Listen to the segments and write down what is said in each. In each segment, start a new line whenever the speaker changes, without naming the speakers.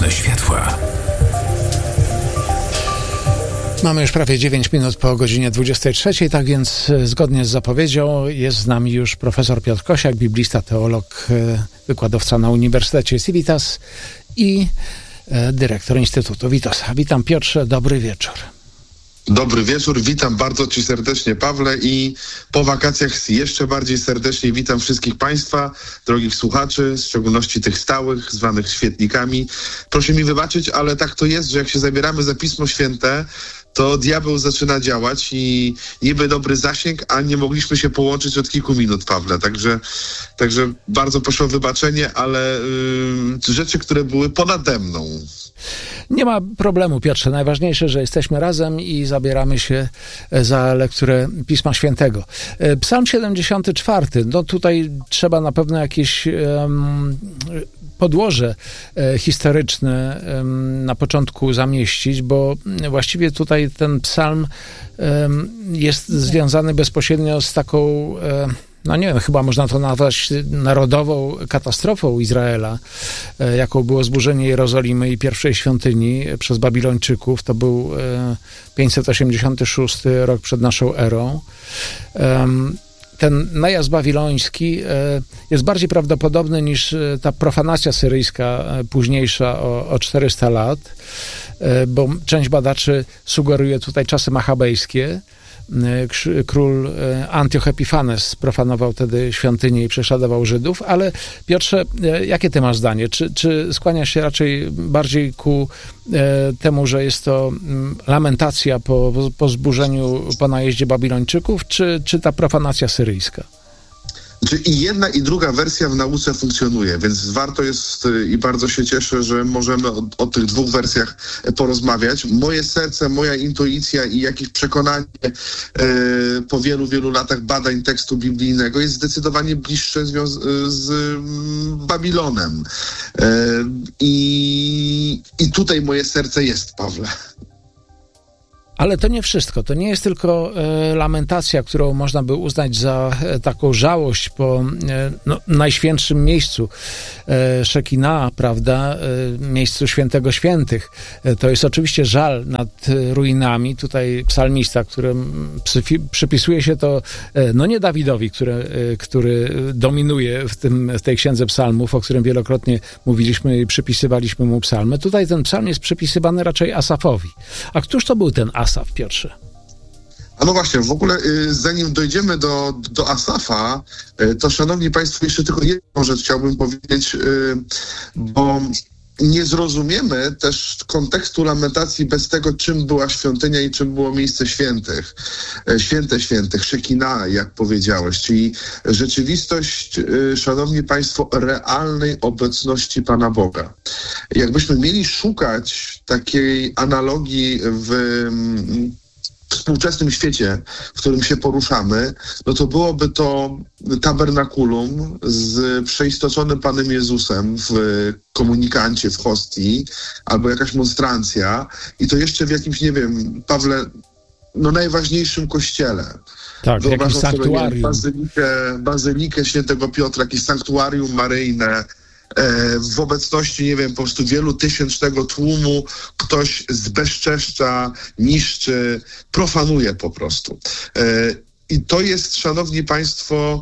Piękne światła.
Mamy już prawie 9 minut po godzinie 23, tak więc zgodnie z zapowiedzią jest z nami już profesor Piotr Kosiak, biblista, teolog, wykładowca na Uniwersytecie Civitas i dyrektor Instytutu Witosa. Witam Piotrze, dobry wieczór.
Dobry wieczór, witam bardzo Ci serdecznie, Pawle, i po wakacjach jeszcze bardziej serdecznie witam wszystkich Państwa, drogich słuchaczy, w szczególności tych stałych, zwanych świetnikami. Proszę mi wybaczyć, ale tak to jest, że jak się zabieramy za Pismo Święte, to diabeł zaczyna działać i niby dobry zasięg, a nie mogliśmy się połączyć od kilku minut, Pawle. Także bardzo proszę o wybaczenie, ale rzeczy, które były ponade mną.
Nie ma problemu, Piotrze. Najważniejsze, że jesteśmy razem i zabieramy się za lekturę Pisma Świętego. Psalm 74. No tutaj trzeba na pewno jakieś podłoże historyczne na początku zamieścić, bo właściwie tutaj ten psalm jest związany bezpośrednio z taką, no nie wiem, chyba można to nazwać narodową katastrofą Izraela, jaką było zburzenie Jerozolimy i pierwszej świątyni przez Babilończyków. To był 586 rok przed naszą erą. Ten najazd babiloński jest bardziej prawdopodobny niż ta profanacja syryjska późniejsza o 400 lat, bo część badaczy sugeruje tutaj czasy machabejskie. Król Antioch Epifanes profanował wtedy świątynię i prześladował Żydów, ale Piotrze, jakie ty masz zdanie? Czy skłaniasz się raczej bardziej ku temu, że jest to lamentacja po zburzeniu, po najeździe Babilończyków, czy ta profanacja syryjska?
I jedna i druga wersja w nauce funkcjonuje, więc warto jest i bardzo się cieszę, że możemy o tych dwóch wersjach porozmawiać. Moje serce, moja intuicja i jakieś przekonanie po wielu, wielu latach badań tekstu biblijnego jest zdecydowanie bliższe z Babilonem. I tutaj moje serce jest, Pawle.
Ale to nie wszystko. To nie jest tylko lamentacja, którą można by uznać za taką żałość po najświętszym miejscu Szekina, prawda, miejscu Świętego Świętych. To jest oczywiście żal nad ruinami. Tutaj psalmista, którym przypisuje się to, no nie Dawidowi, który dominuje w tej księdze psalmów, o którym wielokrotnie mówiliśmy i przypisywaliśmy mu psalmy. Tutaj ten psalm jest przypisywany raczej Asafowi. A któż to był ten Asaf, Piotrze?
A no właśnie, w ogóle zanim dojdziemy do Asafa, to szanowni Państwo, jeszcze tylko jedną rzecz chciałbym powiedzieć, bo nie zrozumiemy też kontekstu lamentacji bez tego, czym była świątynia i czym było miejsce świętych. Święte świętych, Szekina, jak powiedziałeś, czyli rzeczywistość, szanowni Państwo, realnej obecności Pana Boga. Jakbyśmy mieli szukać takiej analogii w współczesnym świecie, w którym się poruszamy, no to byłoby to tabernakulum z przeistoczonym Panem Jezusem w komunikancie, w hostii, albo jakaś monstrancja i to jeszcze w jakimś, nie wiem, Pawle, no najważniejszym kościele.
Tak, w jakimś sanktuarium.
Bazylikę Świętego Piotra, jakieś sanktuarium maryjne, w obecności, nie wiem, po prostu wielu tysięcznego tłumu ktoś zbezczeszcza, niszczy, profanuje po prostu. I to jest, szanowni Państwo,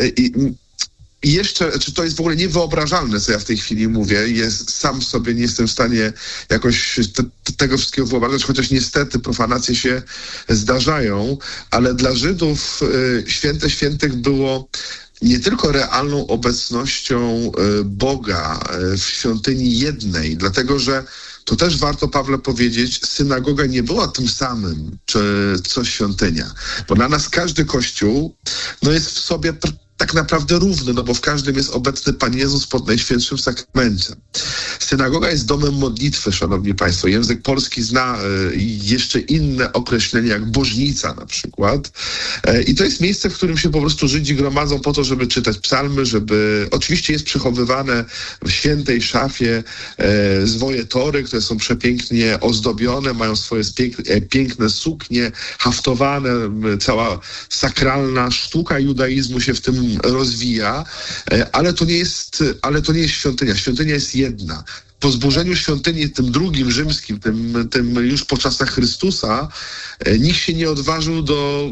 i jeszcze, czy to jest w ogóle niewyobrażalne, co ja w tej chwili mówię, sam sobie nie jestem w stanie jakoś tego wszystkiego wyobrażać, chociaż niestety profanacje się zdarzają, ale dla Żydów Święte Świętych było nie tylko realną obecnością Boga w świątyni jednej, dlatego że to też warto, Pawle, powiedzieć, synagoga nie była tym samym, co świątynia. Bo dla nas każdy kościół jest w sobie tak naprawdę równy, no bo w każdym jest obecny Pan Jezus pod Najświętszym Sakramencie. Synagoga jest domem modlitwy, szanowni Państwo. Język polski zna jeszcze inne określenia, jak bożnica na przykład. I to jest miejsce, w którym się po prostu Żydzi gromadzą po to, żeby czytać psalmy, żeby... Oczywiście jest przechowywane w świętej szafie zwoje Tory, które są przepięknie ozdobione, mają swoje piękne suknie, haftowane, cała sakralna sztuka judaizmu się w tym rozwija, ale to nie jest świątynia. Świątynia jest jedna. po zburzeniu świątyni, tym drugim rzymskim, tym już po czasach Chrystusa, nikt się nie odważył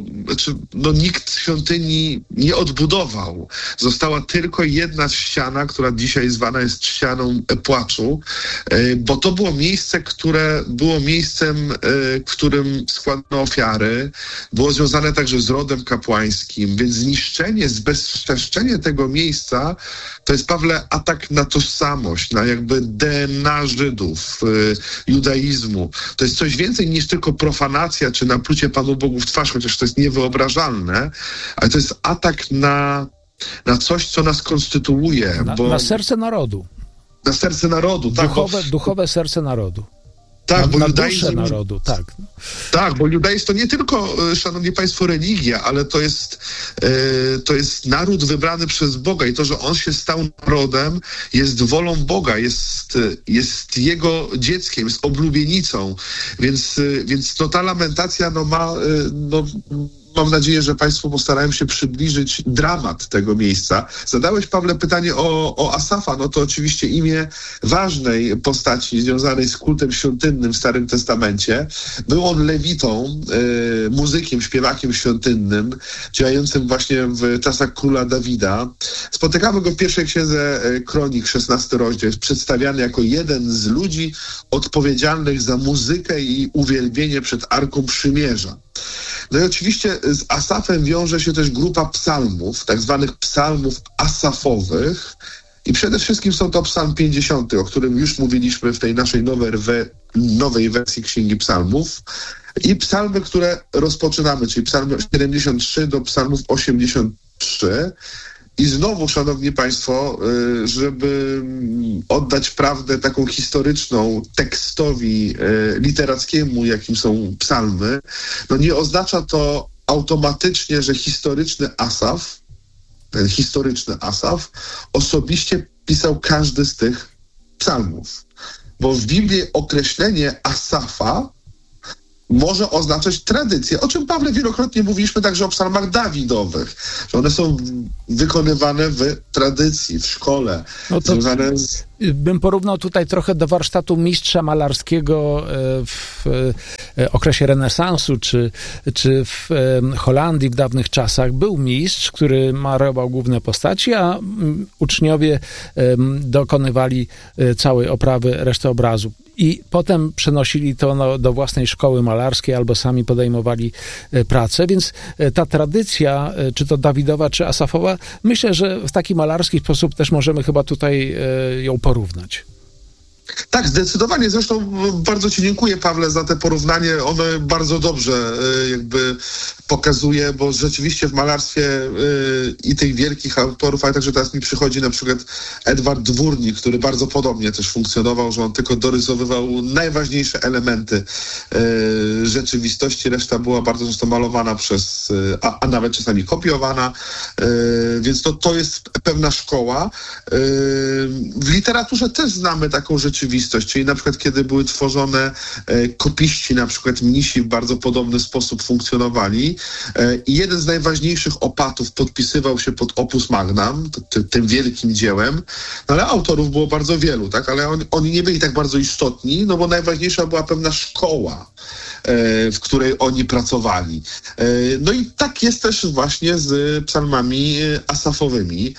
nikt świątyni nie odbudował. Została tylko jedna ściana, która dzisiaj zwana jest ścianą płaczu, bo to było miejsce, które było miejscem, w którym składano ofiary, było związane także z rodem kapłańskim, więc zniszczenie, zbezczeszczenie tego miejsca to jest, Pawle, atak na tożsamość, na jakby DNA Żydów, judaizmu. To jest coś więcej niż tylko profanacja, czy naplucie Panu Bogu w twarz, chociaż to jest niewyobrażalne, ale to jest atak na coś, co nas konstytuuje.
Na serce narodu.
Na serce narodu, tak.
Duchowe serce narodu.
Tak,
na duszę narodu, tak.
Tak, bo judaizm to nie tylko, szanowni państwo, religia, ale to jest naród wybrany przez Boga i to, że on się stał narodem, jest wolą Boga, jest jego dzieckiem, jest oblubienicą, więc ta lamentacja mam nadzieję, że państwo postarają się przybliżyć dramat tego miejsca. Zadałeś, Pawle, pytanie o Asafa. No to oczywiście imię ważnej postaci związanej z kultem świątynnym w Starym Testamencie. Był on lewitą, muzykiem, śpiewakiem świątynnym, działającym właśnie w czasach króla Dawida. Spotykamy go w pierwszej księdze Kronik, 16 rozdział. Jest przedstawiany jako jeden z ludzi odpowiedzialnych za muzykę i uwielbienie przed Arką Przymierza. No i oczywiście z Asafem wiąże się też grupa psalmów, tak zwanych psalmów asafowych i przede wszystkim są to psalm 50, o którym już mówiliśmy w tej naszej nowej wersji Księgi Psalmów i psalmy, które rozpoczynamy, czyli psalmy 73 do psalmów 83. I znowu, szanowni państwo, żeby oddać prawdę taką historyczną tekstowi literackiemu, jakim są psalmy, no nie oznacza to automatycznie, że ten historyczny Asaf osobiście pisał każdy z tych psalmów. Bo w Biblii określenie Asafa może oznaczać tradycję, o czym, Pawle, wielokrotnie mówiliśmy także o psalmach Dawidowych, że one są wykonywane w tradycji, w szkole.
No to bym porównał tutaj trochę do warsztatu mistrza malarskiego w okresie renesansu, czy w Holandii w dawnych czasach. Był mistrz, który malował główne postaci, a uczniowie dokonywali całej oprawy, reszty obrazu. I potem przenosili to do własnej szkoły malarskiej albo sami podejmowali pracę, więc ta tradycja, czy to Dawidowa, czy Asafowa, myślę, że w taki malarski sposób też możemy chyba tutaj ją porównać.
Tak, zdecydowanie. Zresztą bardzo ci dziękuję, Pawle, za te porównanie. Ono bardzo dobrze jakby pokazuje, bo rzeczywiście w malarstwie i tych wielkich autorów, ale także teraz mi przychodzi na przykład Edward Dwórnik, który bardzo podobnie też funkcjonował, że on tylko dorysowywał najważniejsze elementy rzeczywistości. Reszta była bardzo często malowana a nawet czasami kopiowana, więc to jest pewna szkoła. W literaturze też znamy taką rzeczywistość, czyli na przykład kiedy były tworzone kopiści, na przykład mnisi w bardzo podobny sposób funkcjonowali i jeden z najważniejszych opatów podpisywał się pod opus magnum, tym wielkim dziełem, no ale autorów było bardzo wielu, tak, ale oni nie byli tak bardzo istotni, no bo najważniejsza była pewna szkoła, w której oni pracowali. No i tak jest też właśnie z psalmami asafowymi,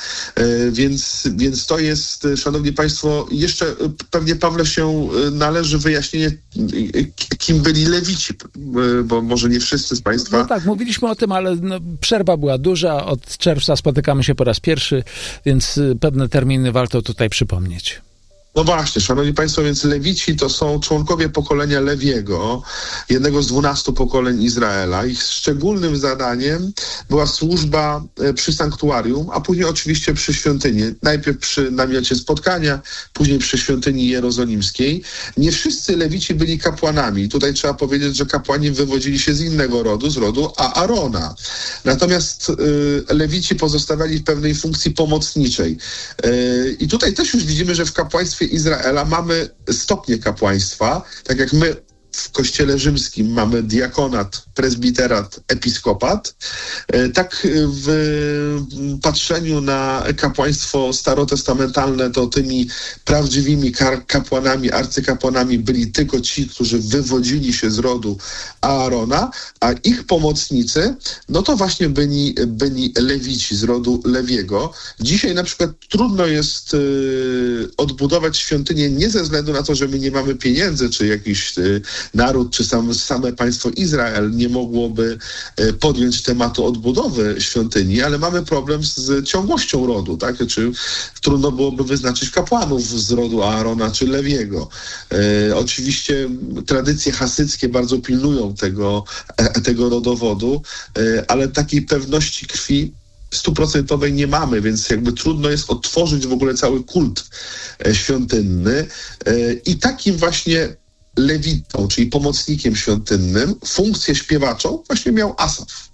więc to jest, szanowni państwo, jeszcze pewnie, Pawle, się należy wyjaśnienie, kim byli lewici, bo może nie wszyscy z państwa...
No tak, mówiliśmy o tym, ale przerwa była duża, od czerwca spotykamy się po raz pierwszy, więc pewne terminy warto tutaj przypomnieć.
No właśnie, szanowni państwo, więc lewici to są członkowie pokolenia Lewiego, jednego z 12 pokoleń Izraela. Ich szczególnym zadaniem była służba przy sanktuarium, a później oczywiście przy świątyni. Najpierw przy namiocie spotkania, później przy świątyni jerozolimskiej. Nie wszyscy lewici byli kapłanami. Tutaj trzeba powiedzieć, że kapłani wywodzili się z innego rodu, z rodu Aarona. Natomiast lewici pozostawali w pewnej funkcji pomocniczej. I tutaj też już widzimy, że w kapłaństwie Izraela mamy stopnie kapłaństwa, tak jak my w Kościele rzymskim mamy diakonat, prezbiterat, episkopat, tak w patrzeniu na kapłaństwo starotestamentalne to tymi prawdziwymi kapłanami, arcykapłanami byli tylko ci, którzy wywodzili się z rodu Aarona, a ich pomocnicy, no to właśnie byli lewici z rodu Lewiego. Dzisiaj na przykład trudno jest odbudować świątynię nie ze względu na to, że my nie mamy pieniędzy, czy jakiś naród, czy same państwo Izrael nie mogłoby podjąć tematu odbudowy świątyni, ale mamy problem z ciągłością rodu, tak? Czy trudno byłoby wyznaczyć kapłanów z rodu Aarona czy Lewiego. Oczywiście tradycje hasyckie bardzo pilnują tego rodowodu, ale takiej pewności krwi 100% nie mamy, więc jakby trudno jest odtworzyć w ogóle cały kult świątynny i takim właśnie lewitą, czyli pomocnikiem świątynnym, funkcję śpiewaczą właśnie miał Asaf.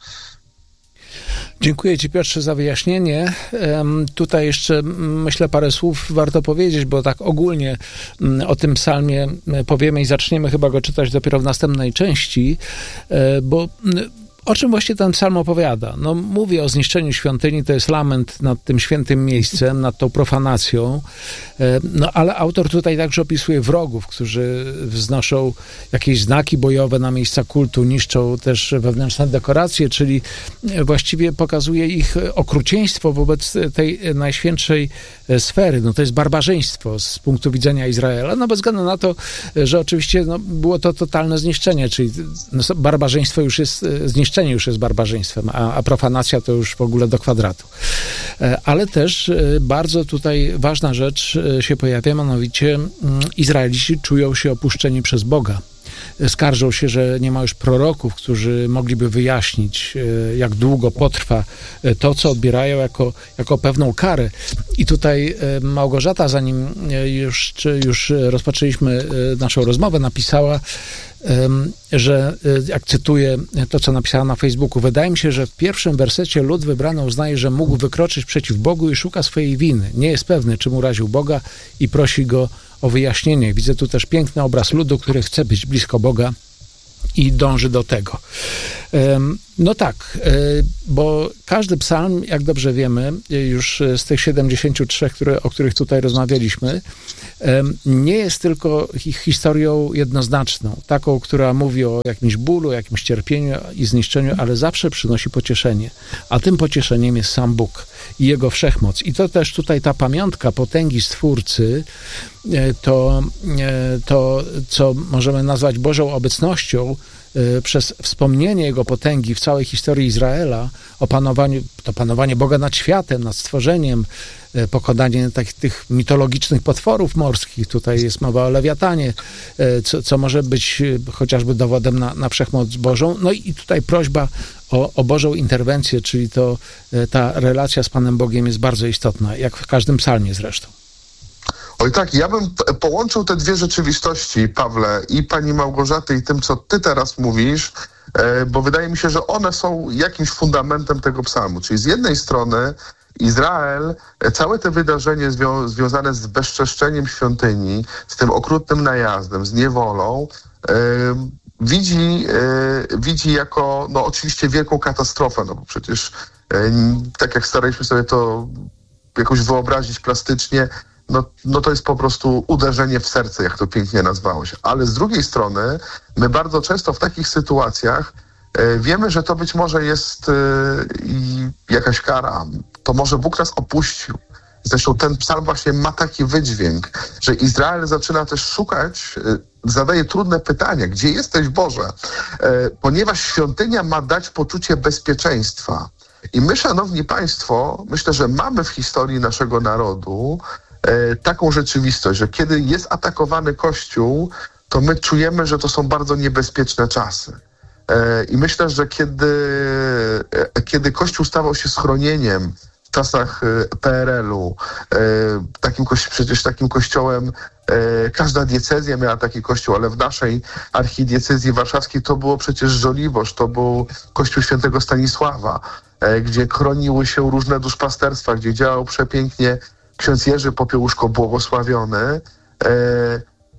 Dziękuję Ci, Piotrze, za wyjaśnienie. Tutaj jeszcze, myślę, parę słów warto powiedzieć, bo tak ogólnie o tym psalmie powiemy i zaczniemy chyba go czytać dopiero w następnej części, bo o czym właśnie ten psalm opowiada? No, mówi o zniszczeniu świątyni, to jest lament nad tym świętym miejscem, nad tą profanacją, no ale autor tutaj także opisuje wrogów, którzy wznoszą jakieś znaki bojowe na miejsca kultu, niszczą też wewnętrzne dekoracje, czyli właściwie pokazuje ich okrucieństwo wobec tej najświętszej sfery. No to jest barbarzyństwo z punktu widzenia Izraela, no bez względu na to, że oczywiście było to totalne zniszczenie, czyli barbarzyństwo już jest zniszczenie już jest barbarzyństwem, a profanacja to już w ogóle do kwadratu. Ale też bardzo tutaj ważna rzecz się pojawia, mianowicie Izraelici czują się opuszczeni przez Boga. Skarżą się, że nie ma już proroków, którzy mogliby wyjaśnić, jak długo potrwa to, co odbierają jako pewną karę. I tutaj Małgorzata, zanim już rozpoczęliśmy naszą rozmowę, napisała, że, jak cytuję to, co napisała na Facebooku, wydaje mi się, że w pierwszym wersecie lud wybrany uznaje, że mógł wykroczyć przeciw Bogu i szuka swojej winy. Nie jest pewny, czym uraził Boga i prosi go o wyjaśnienie. Widzę tu też piękny obraz ludu, który chce być blisko Boga i dąży do tego. No tak, bo każdy psalm, jak dobrze wiemy, już z tych 73, o których tutaj rozmawialiśmy, nie jest tylko ich historią jednoznaczną, taką, która mówi o jakimś bólu, jakimś cierpieniu i zniszczeniu, ale zawsze przynosi pocieszenie. A tym pocieszeniem jest sam Bóg i Jego wszechmoc. I to też tutaj ta pamiątka potęgi Stwórcy, to co możemy nazwać Bożą obecnością, przez wspomnienie Jego potęgi w całej historii Izraela, to panowanie Boga nad światem, nad stworzeniem, pokonanie tych mitologicznych potworów morskich, tutaj jest mowa o Lewiatanie, co może być chociażby dowodem na wszechmoc Bożą. No i tutaj prośba o Bożą interwencję, czyli ta relacja z Panem Bogiem jest bardzo istotna, jak w każdym psalmie zresztą.
Oj tak, ja bym połączył te dwie rzeczywistości, Pawle, i pani Małgorzaty, i tym, co ty teraz mówisz, bo wydaje mi się, że one są jakimś fundamentem tego psalmu. Czyli z jednej strony Izrael, całe te wydarzenie związane z bezczeszczeniem świątyni, z tym okrutnym najazdem, z niewolą, widzi jako, no oczywiście wielką katastrofę, no bo przecież tak jak staraliśmy sobie to jakoś wyobrazić plastycznie, no to jest po prostu uderzenie w serce, jak to pięknie nazwałeś. Ale z drugiej strony my bardzo często w takich sytuacjach wiemy, że to być może jest jakaś kara. To może Bóg nas opuścił. Zresztą ten psalm właśnie ma taki wydźwięk, że Izrael zaczyna też szukać, zadaje trudne pytania, gdzie jesteś, Boże? Ponieważ świątynia ma dać poczucie bezpieczeństwa. I my, szanowni państwo, myślę, że mamy w historii naszego narodu taką rzeczywistość, że kiedy jest atakowany Kościół, to my czujemy, że to są bardzo niebezpieczne czasy. I myślę, że kiedy Kościół stawał się schronieniem w czasach PRL-u, przecież takim kościołem, każda diecezja miała taki kościół, ale w naszej archidiecezji warszawskiej to było przecież Żoliborz, to był kościół świętego Stanisława, gdzie chroniły się różne duszpasterstwa, gdzie działał przepięknie ksiądz Jerzy Popiełuszko błogosławiony.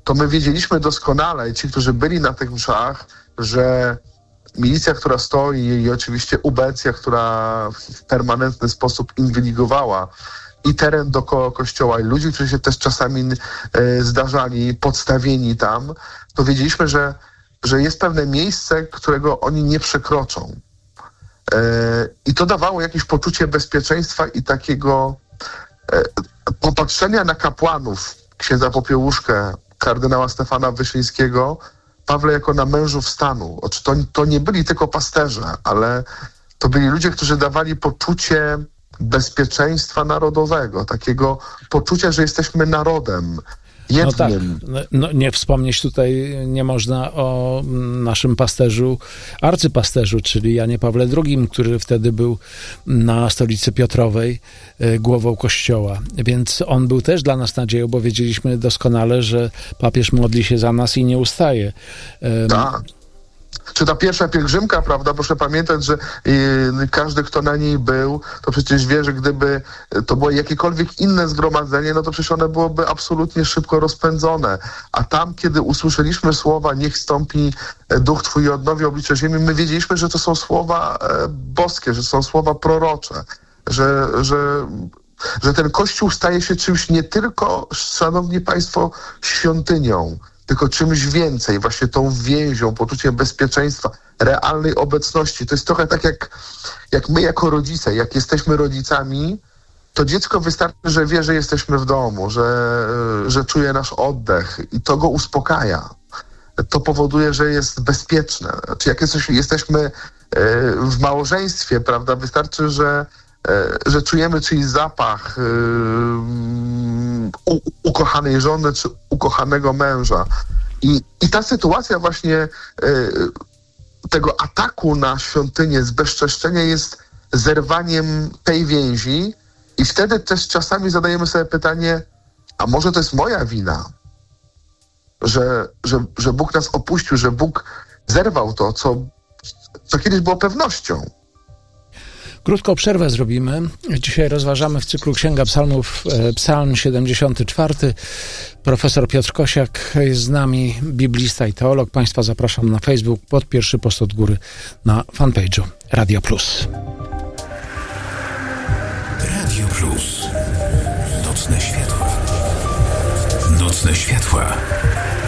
to my wiedzieliśmy doskonale, ci, którzy byli na tych mszach, że milicja, która stoi i oczywiście ubecja, która w permanentny sposób inwigilowała i teren dookoła kościoła i ludzi, którzy się też czasami zdarzali, podstawieni tam, to wiedzieliśmy, że jest pewne miejsce, którego oni nie przekroczą. I to dawało jakieś poczucie bezpieczeństwa i takiego popatrzenia na kapłanów, księdza Popiełuszkę, kardynała Stefana Wyszyńskiego, Pawle, jako na mężów stanu. To nie byli tylko pasterze, ale to byli ludzie, którzy dawali poczucie bezpieczeństwa narodowego, takiego poczucia, że jesteśmy narodem jednym.
No tak, nie wspomnieć tutaj nie można o naszym pasterzu, arcypasterzu, czyli Janie Pawle II, który wtedy był na stolicy Piotrowej głową kościoła. Więc on był też dla nas nadzieją, bo wiedzieliśmy doskonale, że papież modli się za nas i nie ustaje.
Tak. Czy ta pierwsza pielgrzymka, prawda, proszę pamiętać, że każdy, kto na niej był, to przecież wie, że gdyby to było jakiekolwiek inne zgromadzenie, no to przecież one byłoby absolutnie szybko rozpędzone. A tam, kiedy usłyszeliśmy słowa niech stąpi duch Twój i odnowi oblicze ziemi, my wiedzieliśmy, że to są słowa boskie, że są słowa prorocze, że ten Kościół staje się czymś nie tylko, szanowni państwo, świątynią, tylko czymś więcej, właśnie tą więzią, poczuciem bezpieczeństwa, realnej obecności. To jest trochę tak jak my jako rodzice, jak jesteśmy rodzicami, to dziecko wystarczy, że wie, że jesteśmy w domu, że czuje nasz oddech i to go uspokaja. To powoduje, że jest bezpieczne. Znaczy, jak jesteśmy w małżeństwie, prawda, wystarczy, że czujemy czyjś zapach ukochanej żony czy ukochanego męża. I ta sytuacja właśnie tego ataku na świątynię, zbezczeszczenia jest zerwaniem tej więzi i wtedy też czasami zadajemy sobie pytanie, a może to jest moja wina, że Bóg nas opuścił, że Bóg zerwał to, co kiedyś było pewnością.
Krótką przerwę zrobimy. Dzisiaj rozważamy w cyklu Księga Psalmów Psalm 74. Profesor Piotr Kosiak jest z nami, biblista i teolog. Państwa zapraszam na Facebook pod pierwszy post od góry na fanpage'u Radio Plus.
Radio Plus. Nocne światła. Nocne światła.